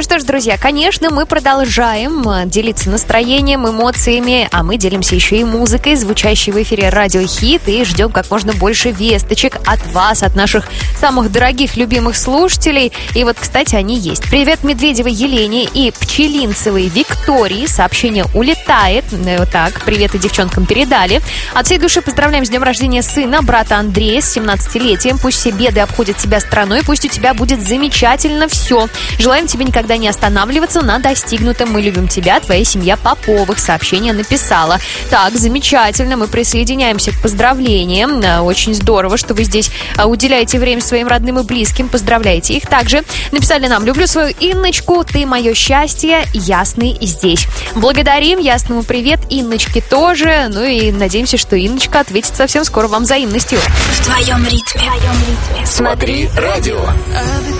Ну что ж, друзья, конечно, мы продолжаем делиться настроением, эмоциями, а мы делимся еще и музыкой, звучащей в эфире Радио Хит, и ждем как можно больше весточек от вас, от наших самых дорогих, любимых слушателей. И вот, кстати, они есть. Привет Медведевой Елене и Пчелинцевой Виктории. Сообщение улетает. Так, привет и девчонкам передали. От всей души поздравляем с днем рождения сына, брата Андрея с 17-летием. Пусть все беды обходят тебя стороной, пусть у тебя будет замечательно все. Желаем тебе никогда не останавливаться на достигнутом. Мы любим тебя, твоя семья Поповых. Сообщение написала. Так, замечательно, мы присоединяемся к поздравлениям. Очень здорово, что вы здесь уделяете время своим родным и близким. Поздравляйте их. Также написали нам: люблю свою Инночку, ты мое счастье, Ясный здесь. Благодарим, Ясному привет, Инночке тоже. Ну и надеемся, что Инночка ответит совсем скоро вам взаимностью. В твоем ритме. Смотри радио.